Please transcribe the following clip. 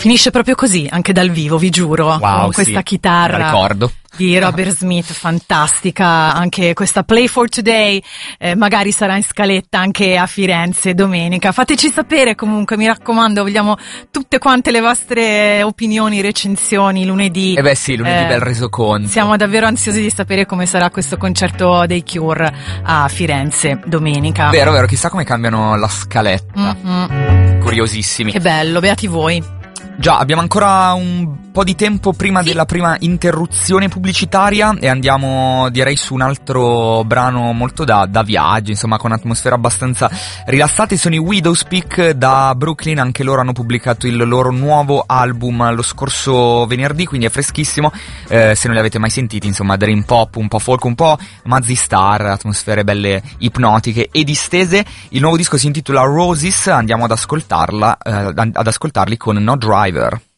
Finisce proprio così, anche dal vivo, vi giuro, wow, con questa sì, chitarra. la ricordo. Di Robert Smith, fantastica, anche questa Play for Today, magari sarà in scaletta anche a Firenze domenica. Fateci sapere comunque, mi raccomando, vogliamo tutte quante le vostre opinioni, recensioni lunedì. Sì, lunedì bel resoconto. Siamo davvero ansiosi di sapere come sarà questo concerto dei Cure a Firenze domenica. Vero, chissà come cambiano la scaletta. Curiosissimi. Che bello, beati voi. Già, abbiamo ancora un po' di tempo prima della prima interruzione pubblicitaria e andiamo, direi, su un altro brano molto da viaggio, insomma, con atmosfera abbastanza rilassate. Sono i Widowspeak da Brooklyn, anche loro hanno pubblicato il loro nuovo album lo scorso venerdì, quindi è freschissimo, se non li avete mai sentiti, insomma, dream pop, un po' folk, un po' Mazzy Star, atmosfere belle ipnotiche e distese. Il nuovo disco si intitola Roses, andiamo ad ascoltarli con No Driver.